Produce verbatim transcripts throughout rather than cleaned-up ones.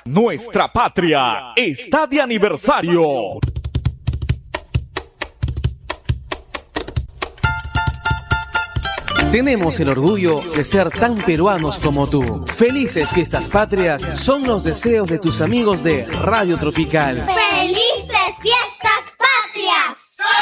Nuestra patria está de aniversario. Tenemos el orgullo de ser tan peruanos como tú. Felices fiestas patrias son los deseos de tus amigos de Radio Tropical. ¡Felices fiestas patrias!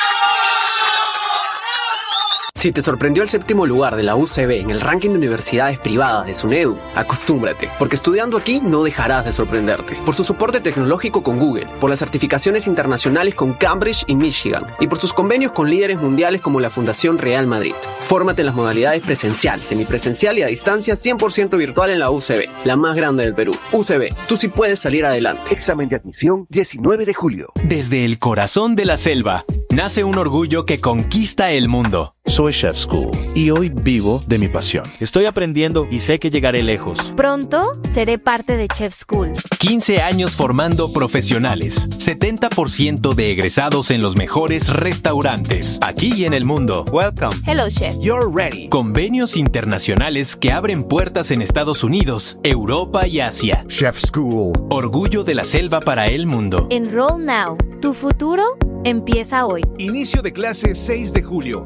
Si te sorprendió el séptimo lugar de la U C B en el ranking de universidades privadas de SUNEDU, acostúmbrate, porque estudiando aquí no dejarás de sorprenderte. Por su soporte tecnológico con Google, por las certificaciones internacionales con Cambridge y Michigan, y por sus convenios con líderes mundiales como la Fundación Real Madrid. Fórmate en las modalidades presencial, semipresencial y a distancia cien por ciento virtual en la U C B, la más grande del Perú. U C B, tú sí puedes salir adelante. Examen de admisión diecinueve de julio. Desde el corazón de la selva, nace un orgullo que conquista el mundo. Soy Chef School y hoy vivo de mi pasión. Estoy aprendiendo y sé que llegaré lejos. Pronto seré parte de Chef School. quince años formando profesionales. setenta por ciento de egresados en los mejores restaurantes, aquí y en el mundo. Welcome. Hello, Chef. You're ready. Convenios internacionales que abren puertas en Estados Unidos, Europa y Asia. Chef School. Orgullo de la selva para el mundo. Enroll now. Tu futuro empieza hoy. Inicio de clase seis de julio.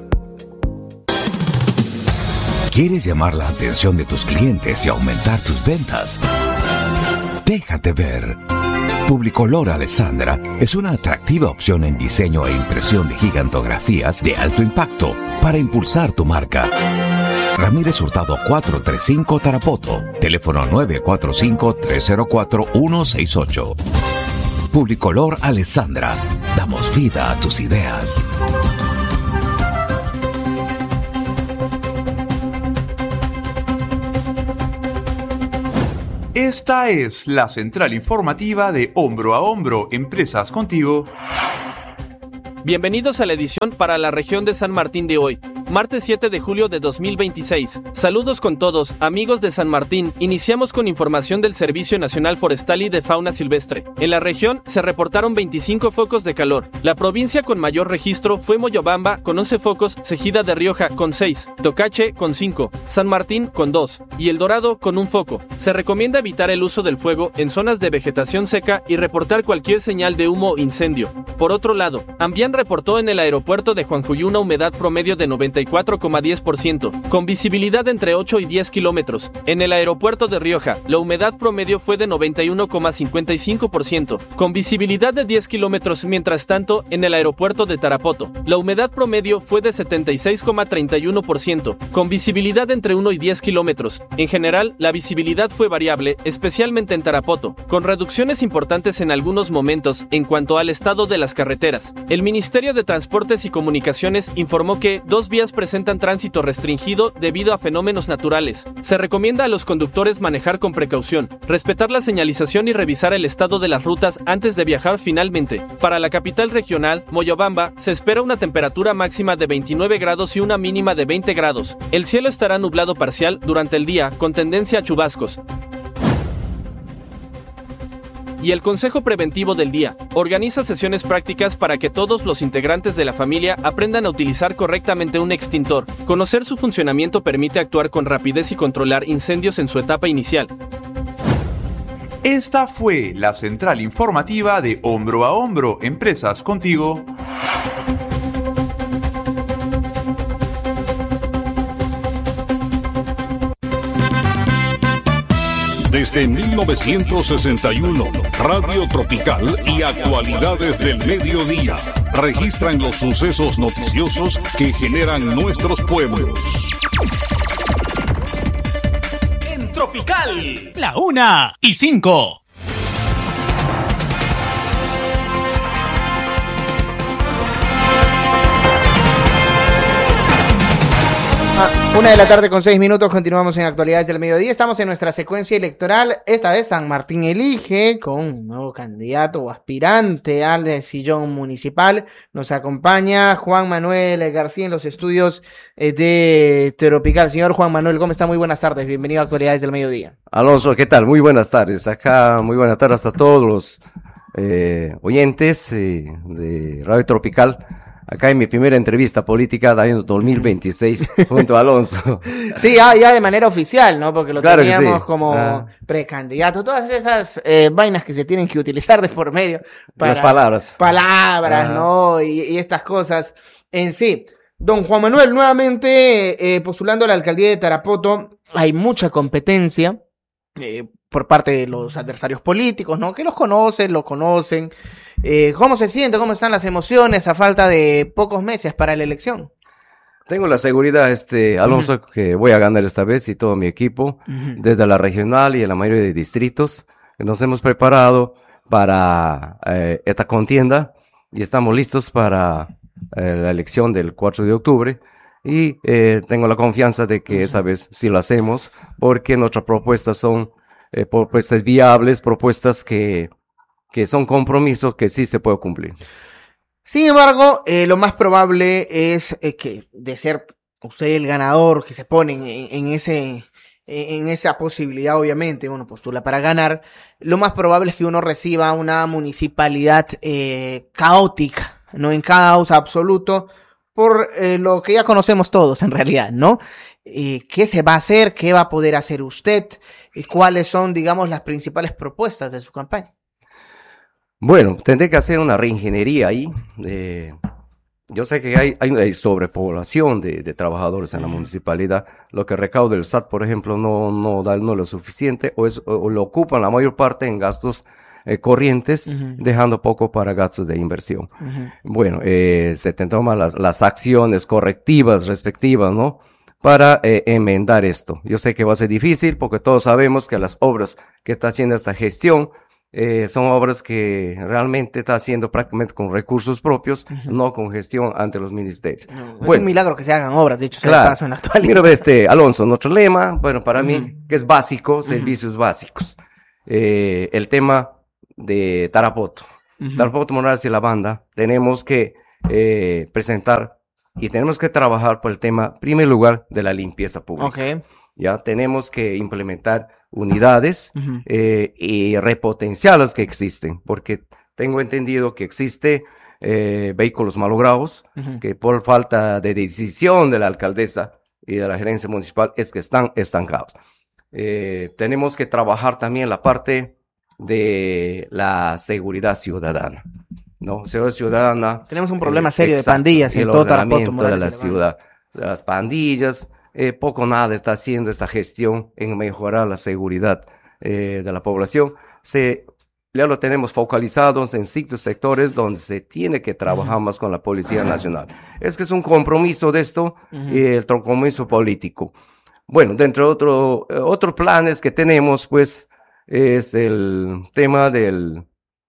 ¿Quieres llamar la atención de tus clientes y aumentar tus ventas? Déjate ver. Publicolor Alessandra es una atractiva opción en diseño e impresión de gigantografías de alto impacto para impulsar tu marca. Ramírez Hurtado cuatrocientos treinta y cinco Tarapoto. Teléfono nueve cuatro cinco, tres cero cuatro, uno seis ocho. Publicolor Alessandra. Damos vida a tus ideas. Esta es la central informativa de Hombro a Hombro, Empresas Contigo. Bienvenidos a la edición para la región de San Martín de hoy, martes siete de julio de dos mil veintiséis. Saludos con todos, amigos de San Martín. Iniciamos con información del Servicio Nacional Forestal y de Fauna Silvestre. En la región se reportaron veinticinco focos de calor. La provincia con mayor registro fue Moyobamba con once focos, Cejida de Rioja con seis, Tocache con cinco, San Martín con dos y El Dorado con un foco. Se recomienda evitar el uso del fuego en zonas de vegetación seca y reportar cualquier señal de humo o incendio. Por otro lado, Ambián reportó en el aeropuerto de Juanjuy una humedad promedio de noventa y cuatro coma diez por ciento, con visibilidad entre ocho y diez kilómetros. En el aeropuerto de Rioja, la humedad promedio fue de noventa y uno coma cincuenta y cinco por ciento, con visibilidad de diez kilómetros. Mientras tanto, en el aeropuerto de Tarapoto, la humedad promedio fue de setenta y seis coma treinta y uno por ciento, con visibilidad entre uno y diez kilómetros. En general, la visibilidad fue variable, especialmente en Tarapoto, con reducciones importantes en algunos momentos en cuanto al estado de las carreteras. El Ministerio de Transportes y Comunicaciones informó que dos vías presentan tránsito restringido debido a fenómenos naturales. Se recomienda a los conductores manejar con precaución, respetar la señalización y revisar el estado de las rutas antes de viajar. Finalmente, para la capital regional, Moyobamba, se espera una temperatura máxima de veintinueve grados y una mínima de veinte grados. El cielo estará nublado parcial durante el día, con tendencia a chubascos. Y el Consejo Preventivo del Día organiza sesiones prácticas para que todos los integrantes de la familia aprendan a utilizar correctamente un extintor. Conocer su funcionamiento permite actuar con rapidez y controlar incendios en su etapa inicial. Esta fue la central informativa de Hombro a Hombro, Empresas Contigo. Desde mil novecientos sesenta y uno, Radio Tropical y Actualidades del Mediodía registran los sucesos noticiosos que generan nuestros pueblos. En Tropical, la una y cinco. Una de la tarde con seis minutos, continuamos en Actualidades del Mediodía. Estamos en nuestra secuencia electoral. Esta vez San Martín elige con un nuevo candidato o aspirante al sillón municipal. Nos acompaña Juan Manuel García en los estudios de Tropical. Señor Juan Manuel, ¿cómo está? Muy buenas tardes. Bienvenido a Actualidades del Mediodía. Alonso, ¿qué tal? Muy buenas tardes. Acá, muy buenas tardes a todos los eh, oyentes eh, de Radio Tropical. acá en mi primera entrevista política del año dos mil veintiséis junto a Alonso. Sí, ya, ya de manera oficial, ¿no? Porque lo Claro que teníamos sí. como Ah. precandidato. Todas esas eh, vainas que se tienen que utilizar de por medio. Las palabras. Palabras, Ajá. ¿no? Y, y estas cosas en sí. Don Juan Manuel, nuevamente eh, postulando a la alcaldía de Tarapoto, hay mucha competencia eh, por parte de los adversarios políticos, ¿no? Que los conocen, lo conocen. Eh, ¿Cómo se siente? ¿Cómo están las emociones a falta de pocos meses para la elección? Tengo la seguridad, este, Alonso, uh-huh. que voy a ganar esta vez y todo mi equipo, uh-huh. desde la regional y en la mayoría de distritos. Nos hemos preparado para eh, esta contienda y estamos listos para eh, la elección del cuatro de octubre. Y eh, tengo la confianza de que uh-huh. esa vez sí lo hacemos, porque nuestras propuestas son eh, propuestas viables, propuestas que, que son compromisos que sí se pueden cumplir. Sin embargo, eh, lo más probable es eh, que de ser usted el ganador, que se pone en, en, ese, en esa posibilidad, obviamente, bueno, postula para ganar, lo más probable es que uno reciba una municipalidad eh, caótica, no en caos absoluto, por eh, lo que ya conocemos todos en realidad, ¿no? Eh, ¿Qué se va a hacer? ¿Qué va a poder hacer usted? ¿Y cuáles son, digamos, las principales propuestas de su campaña? Bueno, tendré que hacer una reingeniería ahí. Eh, yo sé que hay, hay, hay sobrepoblación de, de trabajadores en la municipalidad. Lo que recauda el S A T, por ejemplo, no, no da no lo suficiente o, es, o lo ocupan la mayor parte en gastos eh, corrientes, uh-huh. dejando poco para gastos de inversión. Uh-huh. Bueno, eh, se tendrán las, las acciones correctivas respectivas, ¿no? Para eh, enmendar esto. Yo sé que va a ser difícil porque todos sabemos que las obras que está haciendo esta gestión Eh, son obras que realmente está haciendo prácticamente con recursos propios, uh-huh. no con gestión ante los ministerios. No, bueno, es un milagro que se hagan obras, de hecho, se claro. paso en la actualidad. Mira, este, Alonso, nuestro lema, bueno, para uh-huh. mí, que es básico, servicios uh-huh. básicos. Eh, el tema de Tarapoto. Uh-huh. Tarapoto, Morales y la banda, tenemos que eh, presentar y tenemos que trabajar por el tema, en primer lugar, de la limpieza pública. Okay. Ya tenemos que implementar unidades uh-huh. eh, y repotenciar las que existen, porque tengo entendido que existe eh, vehículos malogrados uh-huh. que por falta de decisión de la alcaldesa y de la gerencia municipal es que están estancados. Eh, tenemos que trabajar también la parte de la seguridad ciudadana, ¿no? Seguridad ciudadana. Tenemos un problema eh, serio exacto, de pandillas en todo Tarapoto, Morales, de la ciudad, de las pandillas. Eh, poco nada está haciendo esta gestión en mejorar la seguridad eh, de la población. Se, ya lo tenemos focalizados en ciertos sectores donde se tiene que trabajar uh-huh. más con la Policía Nacional. Es que es un compromiso de esto, uh-huh. eh, el compromiso político. Bueno, dentro de otro, eh, otros planes que tenemos, pues, es el tema del...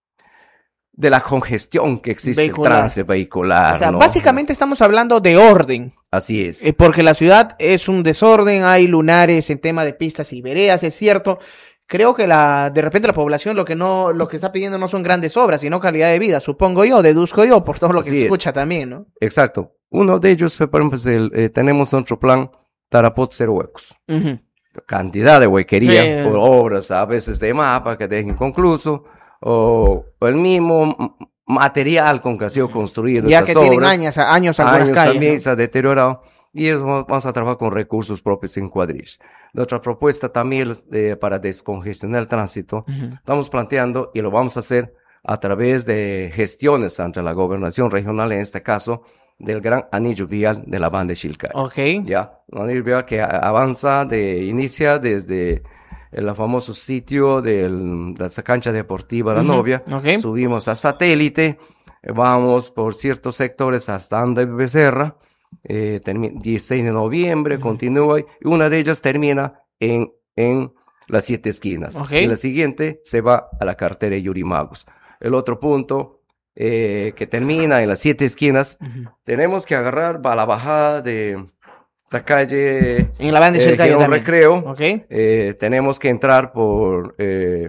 de la congestión que existe vehicular. El tránsito vehicular. O sea, ¿no? básicamente estamos hablando de orden. Así es. Eh, porque la ciudad es un desorden, hay lunares en tema de pistas y veredas, es cierto. Creo que la, de repente la población lo que no, lo que está pidiendo no son grandes obras, sino calidad de vida, supongo yo, deduzco yo, por todo lo que Así se es. escucha también, ¿no? Exacto. Uno de ellos, por ejemplo, es el, eh, tenemos nuestro plan Tarapoto Cero Huecos. Uh-huh. Cantidad de huequería sí. por obras, a veces de mapa que dejen inconcluso, o, o el mismo material con que ha sido construido. Ya que obras, tienen años, años, años calles, también ¿no? se ha deteriorado, y eso vamos a trabajar con recursos propios en cuadrillas. Nuestra propuesta también eh, para descongestionar el tránsito, uh-huh. estamos planteando y lo vamos a hacer a través de gestiones ante la gobernación regional, en este caso, del gran anillo vial de la banda de Chilcay. Okay. Ya, un anillo vial que avanza, de inicia desde el famoso sitio del, de esa cancha deportiva La uh-huh. Novia, okay. subimos a Satélite, vamos por ciertos sectores hasta Anda Becerra, eh, dieciséis de noviembre, uh-huh. continúa, y una de ellas termina en, en las Siete Esquinas, okay. y la siguiente se va a la carretera de Yurimagos. El otro punto eh, que termina en las Siete Esquinas, uh-huh. tenemos que agarrar a la bajada de la calle en la banda de eh, Girón Recreo, okay. eh, tenemos que entrar por eh,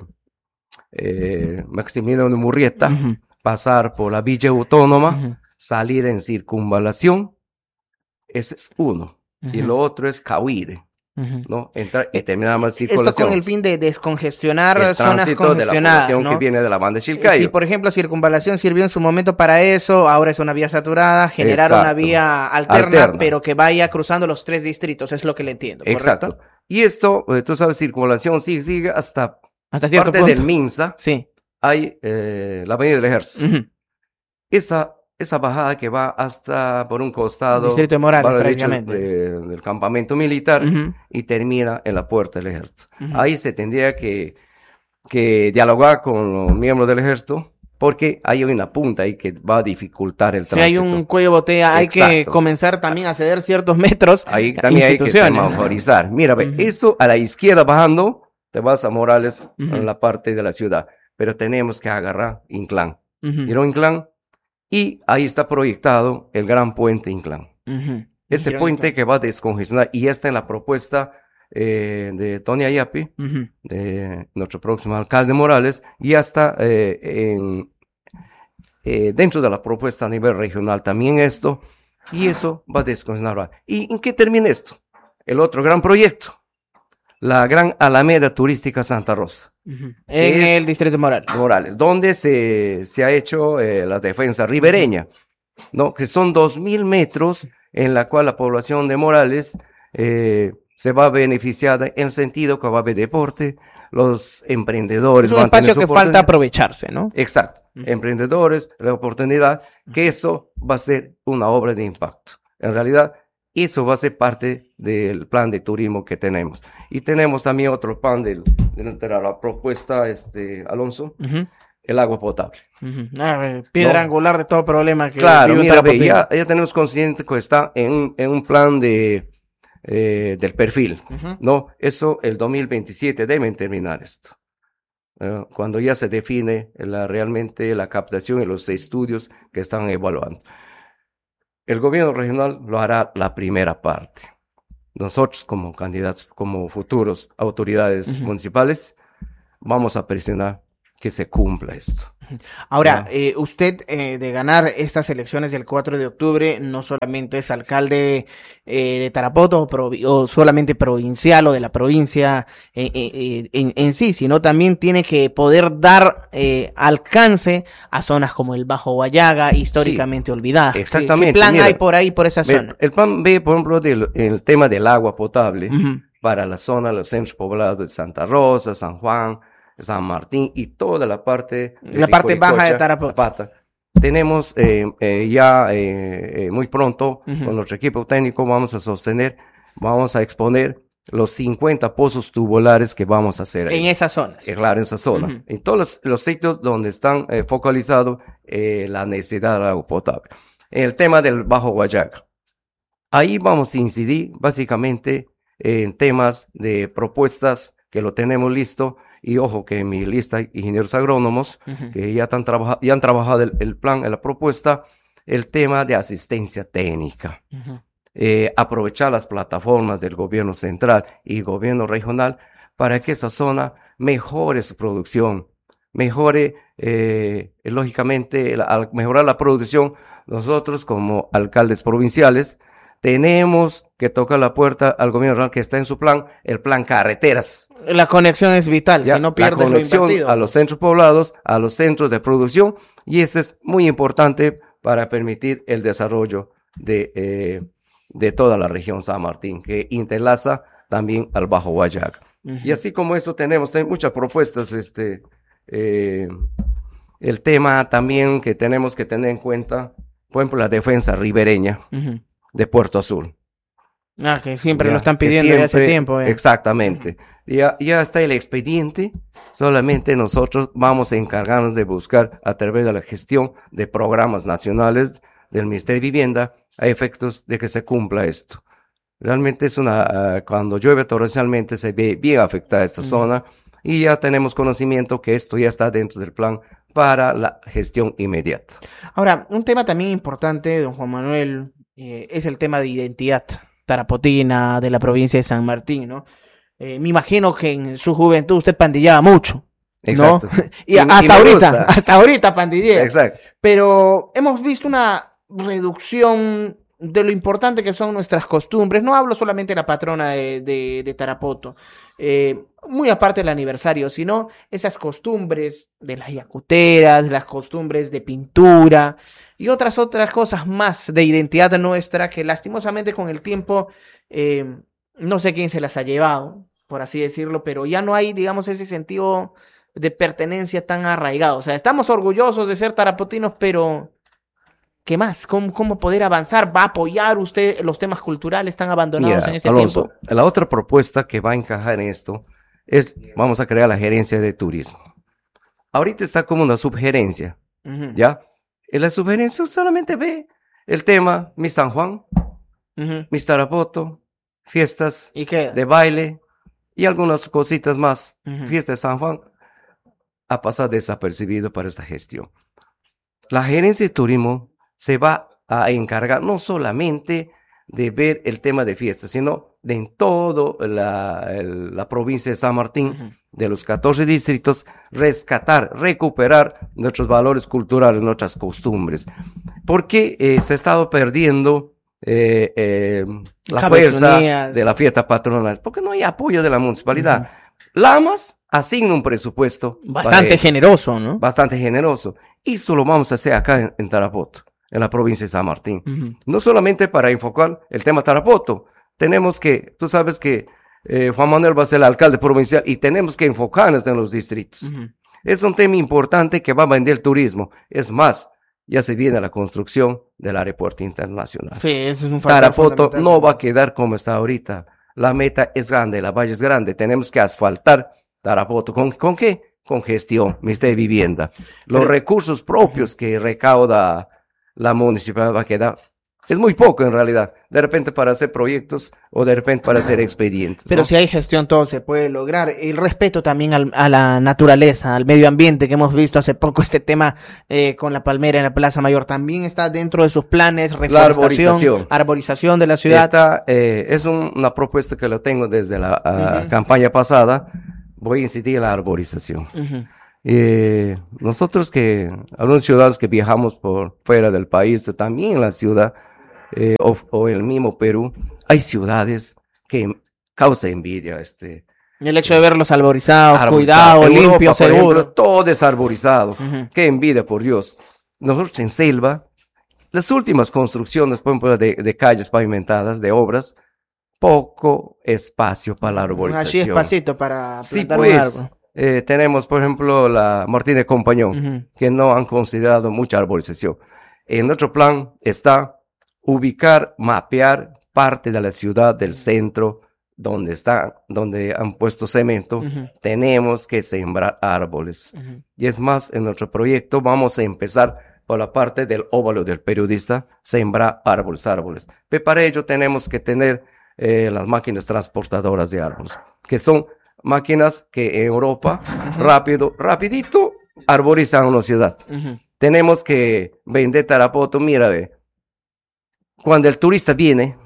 eh, Maximiliano Murrieta, uh-huh. pasar por la Villa Autónoma, uh-huh. salir en circunvalación, ese es uno, uh-huh. y lo otro es Cahuide, Uh-huh. ¿no? Entrar y terminar más circulación. Esto con el fin de descongestionar el zonas tránsito de la congestionadas, población ¿no? que viene de la banda de Chilcayo. Si, por ejemplo, Circunvalación sirvió en su momento para eso, ahora es una vía saturada, generar Exacto. una vía alterna, Alterna. pero que vaya cruzando los tres distritos, es lo que le entiendo, ¿correcto? Exacto. Y esto, eh, tú sabes, circulación sigue, sigue hasta, hasta cierto parte punto. del Minsa. Sí. Hay eh, la Avenida del Ejército. Uh-huh. Esa, esa bajada que va hasta por un costado, Distrito de Morales, vale, dicho, prácticamente. de- del campamento militar Uh-huh. y termina en la puerta del Ejército. Uh-huh. Ahí se tendría que, que dialogar con los miembros del Ejército porque hay una punta ahí que va a dificultar el Si tránsito. hay un cuello botella, hay que Exacto. comenzar también a ceder ciertos metros. Ahí también hay que instituciones. semaforizar. Mira, ve, Ujú. eso a la izquierda bajando, te vas a Morales, Ujú. en la parte de la ciudad. Pero tenemos que agarrar Inclán. Ujú. Girón Inclán. Y ahí está proyectado el gran puente Inclán. Ujú. Ese Girón puente Inclán. que va a descongestionar. Y está en la propuesta eh, de Tony Ayapi, Ujú. de nuestro próximo alcalde Morales. Y hasta eh, en, eh, dentro de la propuesta a nivel regional también esto. Y eso va a descongestionar. ¿Y en qué termina esto? El otro gran proyecto. La gran Alameda Turística Santa Rosa. Ujú. En Es- el distrito de Morales. Morales, donde se, se ha hecho eh, la defensa ribereña, ¿no? Que son dos mil metros en la cual la población de Morales eh, se va beneficiada en el sentido que va a haber deporte, los emprendedores Es un van a tener espacio su que falta oportunidad. aprovecharse, ¿no? Exacto, emprendedores, la oportunidad, que eso va a ser una obra de impacto. En realidad, eso va a ser parte del plan de turismo que tenemos. Y tenemos también otro plan del, del- de la propuesta, este, Alonso, Ujú. el agua potable. Ujú. Ah, piedra No. angular de todo problema que Claro, vive mira, ve, Tarapoto. ya, ya tenemos consciente que está en, un- en un plan de, eh, del perfil, Ujú. ¿no? Eso, el dos mil veintisiete deben terminar esto. Eh, cuando ya se define la, realmente la captación y los estudios que están evaluando. El gobierno regional lo hará la primera parte. Nosotros como candidatos, como futuros autoridades Ujú. municipales, vamos a presionar que se cumpla esto. Ahora, eh, usted eh, de ganar estas elecciones del cuatro de octubre no solamente es alcalde eh, de Tarapoto o, provi- o solamente provincial o de la provincia eh, eh, eh, en, en sí, sino también tiene que poder dar eh, alcance a zonas como el Bajo Guayaga, históricamente olvidadas. ¿Qué- Exactamente, ¿Qué plan mira, hay por ahí, por esa Ve, zona? El plan B, por ejemplo, del el tema del agua potable Ujú. para la zona, los centros poblados de Santa Rosa, San Juan, San Martín y toda la parte de La parte baja de Ricoicocha, Tarapoto. La Pata. Tenemos eh, eh, ya eh, eh, muy pronto Ujú. con nuestro equipo técnico vamos a sostener, vamos a exponer los cincuenta pozos tubulares que vamos a hacer ahí. En esas zonas. Eh, Claro, en esa zona. Ujú. En todos los, los sitios donde están eh, focalizados eh, la necesidad de agua potable. En el tema del Bajo Guayaga. Ahí vamos a incidir básicamente en temas de propuestas que lo tenemos listo. Y ojo que en mi lista hay ingenieros agrónomos Ujú. que ya, están trabaja- ya han trabajado el, el plan, la propuesta, el tema de asistencia técnica. Ujú. Eh, aprovechar las plataformas del gobierno central y gobierno regional para que esa zona mejore su producción, mejore, eh, lógicamente, la- al mejorar la producción, nosotros como alcaldes provinciales tenemos que tocar la puerta al gobierno regional que está en su plan, el plan carreteras. La conexión es vital, Ya, si no la pierdes lo conexión invertido. a los centros poblados, a los centros de producción, y eso es muy importante para permitir el desarrollo de, eh, de toda la región San Martín, que interlaza también al Bajo Guayaga. Ujú. Y así como eso tenemos, tenemos muchas propuestas, este, eh, el tema también que tenemos que tener en cuenta, por ejemplo, la defensa ribereña Ujú. de Puerto Azul. Ah, que siempre Ya, lo están que pidiendo ya hace siempre- tiempo. eh. Exactamente. Ya, ya está el expediente, solamente nosotros vamos a encargarnos de buscar a través de la gestión de programas nacionales del Ministerio de Vivienda a efectos de que se cumpla esto. Realmente es una, ah, cuando llueve torrencialmente se ve bien afectada esta Ujú. zona y ya tenemos conocimiento que esto ya está dentro del plan para la gestión inmediata. Ahora, un tema también importante, don Juan Manuel, eh, es el tema de identidad tarapotina de la provincia de San Martín, ¿no? Eh, me imagino que en su juventud usted pandillaba mucho, ¿no? Exacto. y, Y- hasta y me ahorita, gusta. hasta ahorita pandillea. Exacto. Pero hemos visto una reducción de lo importante que son nuestras costumbres. No hablo solamente de la patrona de, de, de Tarapoto, eh, muy aparte del aniversario, sino esas costumbres de las yacuteras, las costumbres de pintura y otras otras cosas más de identidad nuestra que lastimosamente con el tiempo eh, no sé quién se las ha llevado, por así decirlo, pero ya no hay, digamos, ese sentido de pertenencia tan arraigado. O sea, estamos orgullosos de ser tarapotinos, pero ¿qué más? ¿Cómo, cómo poder avanzar? ¿Va a apoyar usted los temas culturales tan abandonados Mira, en este Alonso, tiempo? la otra propuesta que va a encajar en esto es, vamos a crear la gerencia de turismo. Ahorita está como una subgerencia, Uh-huh. ¿ya? En la subgerencia solamente ve el tema Miss San Juan, Uh-huh. Miss Tarapoto, fiestas ¿Y qué? de baile y algunas cositas más. Uh-huh. Fiesta de San Juan ha pasado desapercibido para esta gestión. La gerencia de turismo se va a encargar no solamente de ver el tema de fiestas, sino de en toda la, el- la provincia de San Martín, Uh-huh. de los catorce distritos, rescatar, recuperar nuestros valores culturales, nuestras costumbres. Porque eh, se ha estado perdiendo eh, eh, la Cabos fuerza Unidas. de la fiesta patronal, porque no hay apoyo de la municipalidad. Lamas asigna un presupuesto Bastante para- generoso, ¿no? bastante generoso. Y eso lo vamos a hacer acá en, en Tarapoto, en la provincia de San Martín. Uh-huh. No solamente para enfocar el tema Tarapoto, tenemos que, tú sabes que eh, Juan Manuel va a ser el alcalde provincial y tenemos que enfocarnos en los distritos. Uh-huh. Es un tema importante que va a vender el turismo. Es más, ya se viene la construcción del aeropuerto internacional. Sí, eso es un factor Tarapoto fundamental. no va a quedar como está ahorita. La meta es grande, la valla es grande. Tenemos que asfaltar Tarapoto. ¿Con, con qué? Con gestión, Ministerio de Vivienda. Los Pero- recursos propios que recauda la municipalidad va a quedar. Es muy poco en realidad. De repente para hacer proyectos o de repente para hacer expedientes. Pero ¿no? si hay gestión, todo se puede lograr. El respeto también al- a la naturaleza, al medio ambiente, que hemos visto hace poco este tema eh, con la palmera en la Plaza Mayor, también está dentro de sus planes, reforestación, arborización. arborización de la ciudad. Esta eh, es un- una propuesta que lo tengo desde la ah, Ujú. campaña pasada. Voy a incidir en la arborización. Ujú. Eh, nosotros que, algunos ciudadanos que viajamos por fuera del país, o también en la ciudad, eh, o, o el mismo Perú, hay ciudades que causa envidia, este, El hecho de verlos arborizados, arborizado. cuidado, En Europa, limpio, por seguro. ejemplo, todo es arborizado. Ujú. Qué envidia, por Dios. Nosotros en Selva, las últimas construcciones, por ejemplo, de, de calles pavimentadas, de obras, poco espacio para la arborización. Así despacito para Sí, plantar un pues, árbol. eh, tenemos, por ejemplo, la Martínez Compañón, Ujú. que no han considerado mucha arborización. En nuestro plan está ubicar, mapear parte de la ciudad, del centro, donde está, donde han puesto cemento. Ujú. Tenemos que sembrar árboles. Ujú. Y es más, en nuestro proyecto vamos a empezar por la parte del óvalo del periodista, sembrar árboles, árboles. Pero para ello tenemos que tener eh, las máquinas transportadoras de árboles, que son máquinas que en Europa, rápido, rapidito, arborizan una ciudad. Ujú. Tenemos que vender Tarapoto, mira, ve, cuando el turista viene,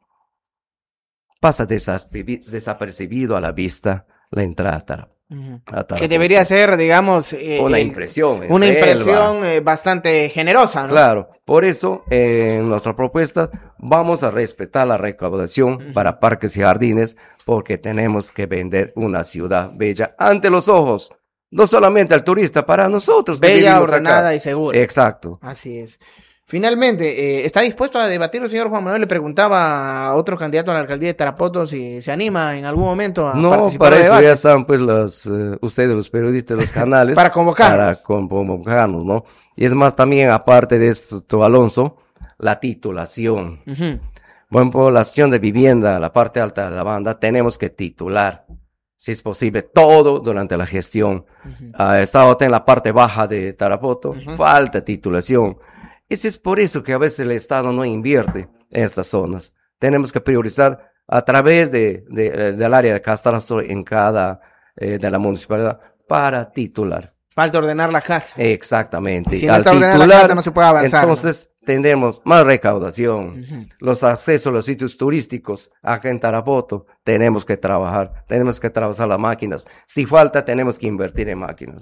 pasa desaspe- desapercibido a la vista la entrada a Tarapoto. Ujú. a Tarapoto. Que debería ser, digamos, eh, Una el- impresión. en una selva. impresión eh, bastante generosa, ¿no? Claro, por eso eh, en nuestra propuesta vamos a respetar la recaudación para parques y jardines porque tenemos que vender una ciudad bella ante los ojos, no solamente al turista, para nosotros que Bella, vivimos acá. ordenada y segura. Exacto. Así es. Finalmente, eh, ¿está dispuesto a debatir el señor Juan Manuel? Le preguntaba a otro candidato a la alcaldía de Tarapoto si se anima en algún momento a No, participar para de eso ya debates. están pues los, eh, ustedes, los periodistas, los canales. Para convocarnos. Para con- convocarnos, ¿no? Y es más también, aparte de esto, Alonso, la titulación. Ujú. Bueno, población de vivienda, la parte alta de la banda, tenemos que titular, si es posible, todo durante la gestión. Ujú. Ha estado en la parte baja de Tarapoto, Ujú. falta titulación. Ese es por eso que a veces el Estado no invierte en estas zonas. Tenemos que priorizar a través de, de- eh, del área de catastro en cada, eh, de la municipalidad para titular. Falta ordenar la casa. Exactamente. Si no Al está ordenada la titular, casa, no se puede avanzar, ¿no? entonces tendremos más recaudación. Ujú. Los accesos a los sitios turísticos acá en Tarapoto, tenemos que trabajar, tenemos que trabajar las máquinas. Si falta, tenemos que invertir en máquinas, ¿no?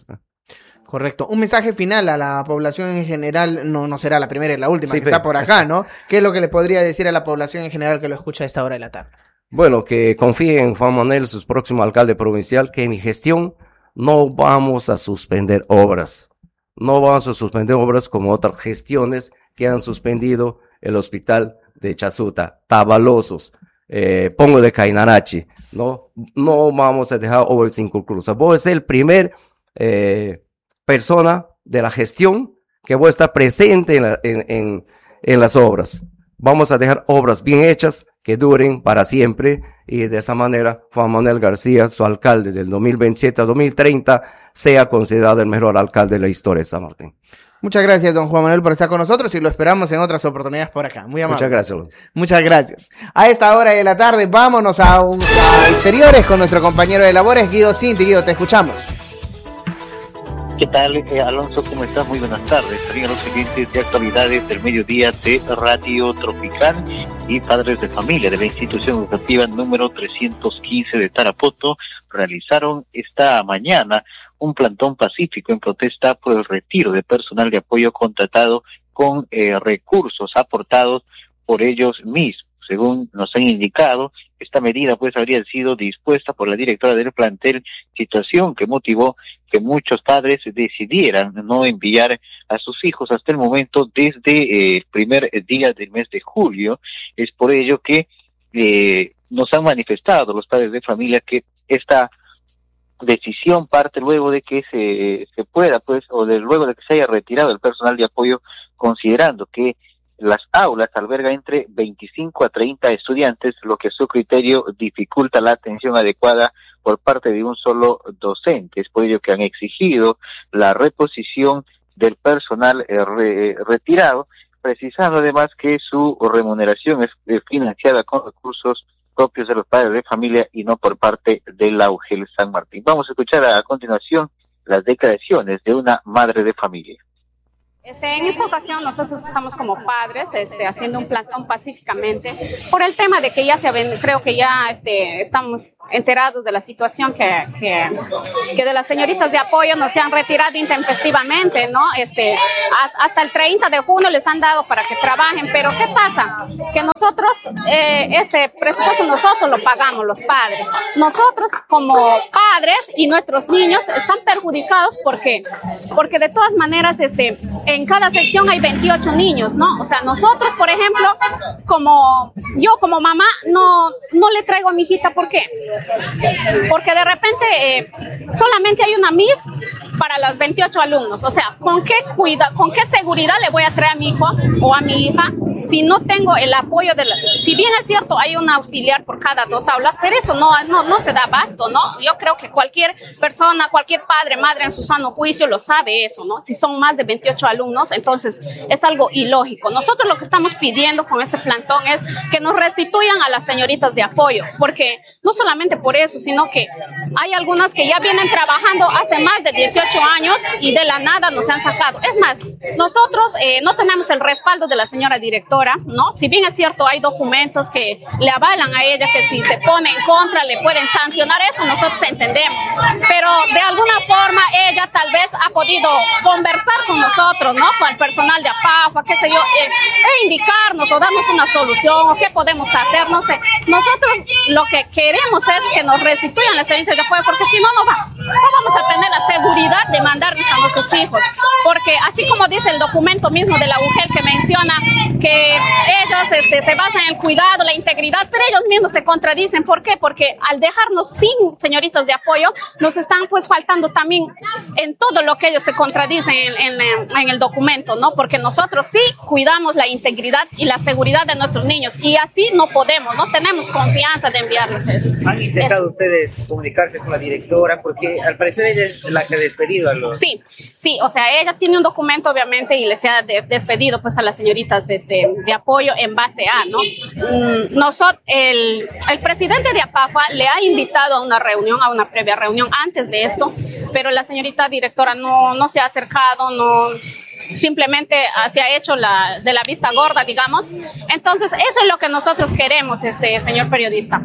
Correcto. Un mensaje final a la población en general, no, no será la primera y la última, Sí, que pero... está por acá, ¿no? ¿Qué es lo que le podría decir a la población en general que lo escucha a esta hora de la tarde? Bueno, que confíen en Juan Manuel, su próximo alcalde provincial, que en mi gestión no vamos a suspender obras. No vamos a suspender obras como otras gestiones que han suspendido el hospital de Chasuta, Tabalosos, eh, Pongo de Cainarachi. No, no vamos a dejar obras inconclusas. Voy a ser el primer eh, persona de la gestión que voy a estar presente en, la, en, en, en las obras. Vamos a dejar obras bien hechas que duren para siempre y de esa manera Juan Manuel García, su alcalde del dos mil veintisiete a dos mil treinta, sea considerado el mejor alcalde de la historia de San Martín. Muchas gracias, don Juan Manuel, por estar con nosotros y lo esperamos en otras oportunidades por acá. Muy amable. Muchas gracias, Luis. Muchas gracias. A esta hora de la tarde, vámonos a, un, a exteriores con nuestro compañero de labores, Guido Cinti. Guido, te escuchamos. ¿Qué tal, eh, Alonso? ¿Cómo estás? Muy buenas tardes. También a los siguientes de actualidades del mediodía de Radio Tropical y padres de familia de la institución educativa número trescientos quince de Tarapoto realizaron esta mañana un plantón pacífico en protesta por el retiro de personal de apoyo contratado con eh, recursos aportados por ellos mismos. Según nos han indicado, esta medida pues habría sido dispuesta por la directora del plantel, situación que motivó que muchos padres decidieran no enviar a sus hijos hasta el momento desde eh, el primer día del mes de julio. Es por ello que eh, nos han manifestado los padres de familia que esta decisión parte luego de que se, se pueda pues o de luego de que se haya retirado el personal de apoyo, considerando que las aulas albergan entre veinticinco a treinta estudiantes, lo que a su criterio dificulta la atención adecuada por parte de un solo docente. Es por ello que han exigido la reposición del personal eh, re, retirado, precisando además que su remuneración es eh, financiada con recursos propios de los padres de familia y no por parte de la U G E L San Martín. Vamos a escuchar a continuación las declaraciones de una madre de familia. Este, en esta ocasión nosotros estamos como padres este, haciendo un plantón pacíficamente por el tema de que ya se ven, creo que ya este, estamos enterados de la situación que, que, que de las señoritas de apoyo nos se han retirado intempestivamente, ¿no? Este, hasta el treinta de junio les han dado para que trabajen, pero ¿qué pasa? Que nosotros, eh, este presupuesto nosotros lo pagamos los padres. Nosotros como padres y nuestros niños están perjudicados porque, porque de todas maneras este, en cada sección hay veintiocho niños, ¿no? O sea, nosotros, por ejemplo, como yo como mamá no, no le traigo a mi hijita, ¿por qué? Porque de repente eh, solamente hay una Miss para los veintiocho alumnos. O sea, ¿con qué cuida, con qué seguridad le voy a traer a mi hijo o a mi hija si no tengo el apoyo de la... Si bien es cierto, hay un auxiliar por cada dos aulas, pero eso no, no, no se da abasto, ¿no? Yo creo que cualquier persona, cualquier padre, madre en su sano juicio lo sabe eso, ¿no? Si son más de veintiocho alumnos, entonces es algo ilógico. Nosotros lo que estamos pidiendo con este plantón es que nos restituyan a las señoritas de apoyo, porque no solamente por eso, sino que hay algunas que ya vienen trabajando hace más de dieciocho años y de la nada nos han sacado. Es más, nosotros eh, no tenemos el respaldo de la señora directora, ¿no? Si bien es cierto, hay documentos que le avalan a ella que si se pone en contra le pueden sancionar, eso nosotros entendemos, pero de alguna forma ella tal vez ha podido conversar con nosotros, ¿no? Con el personal de APAFA, qué sé yo, eh, e indicarnos o darnos una solución o qué podemos hacer, no sé. Nosotros lo que queremos es que nos restituyan las señoritas de apoyo, porque si no, no, va, no vamos a tener la seguridad de mandarnos a nuestros hijos, porque así como dice el documento mismo de la U G E L que menciona que ellos este, se basan en el cuidado, la integridad, pero ellos mismos se contradicen. ¿Por qué? Porque al dejarnos sin señoritas de apoyo, nos están pues faltando también en todo lo que ellos se contradicen en, en, en el documento, ¿no? Porque nosotros sí cuidamos la integridad y la seguridad de nuestros niños, y así no podemos, no tenemos confianza de enviarles eso. ¿Han intentado eso. ustedes comunicarse con la directora? Porque al parecer ella es la que ha despedido a los... Sí, sí, o sea, ella tiene un documento obviamente y les ha de, despedido pues a las señoritas este, de apoyo en base a, ¿no? Mm, nosotros, el, el presidente de APAFA le ha invitado a una reunión, a una previa reunión antes de esto, pero la señorita directora no, no se ha acercado, no... simplemente se ha hecho la, de la vista gorda, digamos. Entonces, eso es lo que nosotros queremos, este señor periodista,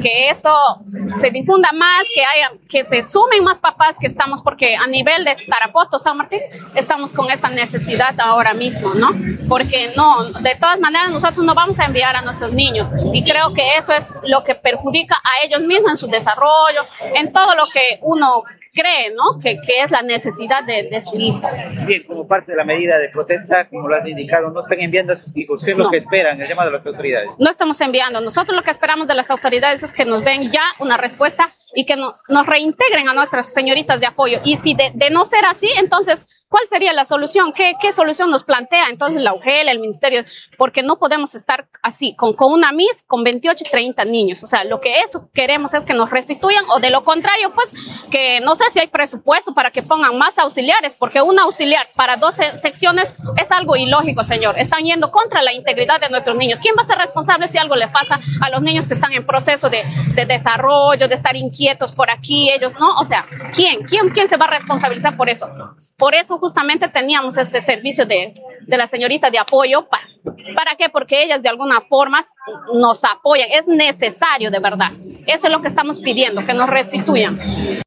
que esto se difunda más, que haya, que se sumen más papás que estamos, porque a nivel de Tarapoto, San Martín, estamos con esta necesidad ahora mismo, ¿no? Porque no, de todas maneras nosotros no vamos a enviar a nuestros niños, y creo que eso es lo que perjudica a ellos mismos en su desarrollo, en todo lo que uno cree, ¿no? Que, que es la necesidad de, de su hijo. Bien, como parte de la medida de protesta, como lo has indicado, no están enviando a sus hijos. ¿Qué es lo No. que esperan? El llamado de las autoridades. No estamos enviando. Nosotros lo que esperamos de las autoridades es que nos den ya una respuesta y que no, nos reintegren a nuestras señoritas de apoyo. Y si de, de no ser así, entonces, ¿cuál sería la solución? ¿Qué, qué solución nos plantea entonces la U G E L, el Ministerio? Porque no podemos estar así, con, con una M I S, con veintiocho y treinta niños. O sea, lo que eso queremos es que nos restituyan, o de lo contrario, pues, que no sé si hay presupuesto para que pongan más auxiliares, porque un auxiliar para doce secciones es algo ilógico, señor. Están yendo contra la integridad de nuestros niños. ¿Quién va a ser responsable si algo le pasa a los niños que están en proceso de, de desarrollo, de estar inquietos por aquí, ellos, ¿no? O sea, ¿quién? ¿Quién, quién se va a responsabilizar por eso? Por eso justamente teníamos este servicio de, de la señorita de apoyo. ¿Para, ¿Para qué? Porque ellas de alguna forma nos apoyan. Es necesario, de verdad. Eso es lo que estamos pidiendo, que nos restituyan.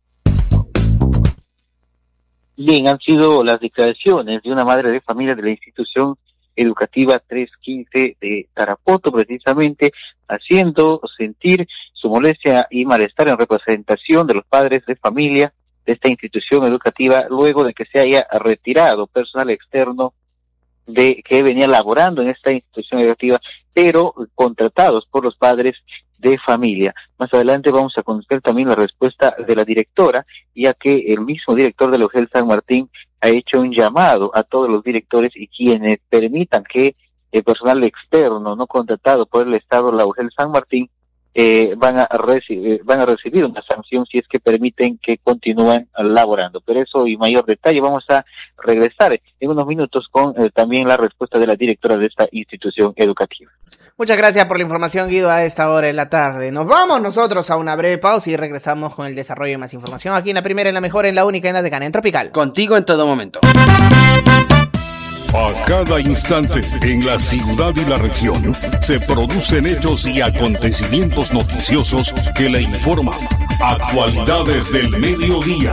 Bien, han sido las declaraciones de una madre de familia de la institución educativa trescientos quince de Tarapoto, precisamente haciendo sentir su molestia y malestar en representación de los padres de familia de esta institución educativa, luego de que se haya retirado personal externo de que venía laborando en esta institución educativa, pero contratados por los padres de familia. Más adelante vamos a conocer también la respuesta de la directora, ya que el mismo director de la U G E L San Martín ha hecho un llamado a todos los directores y quienes permitan que el personal externo no contratado por el Estado, la U G E L San Martín, eh, van a recibir, van a recibir una sanción si es que permiten que continúen laborando. Pero eso y mayor detalle vamos a regresar en unos minutos con eh, también la respuesta de la directora de esta institución educativa. Muchas gracias por la información, Guido, a esta hora de la tarde. Nos vamos nosotros a una breve pausa y regresamos con el desarrollo de más información aquí en la primera, en la mejor, en la única, en la decana, en Tropical. Contigo en todo momento. A cada instante, en la ciudad y la región, se producen hechos y acontecimientos noticiosos que le informan. Actualidades del mediodía.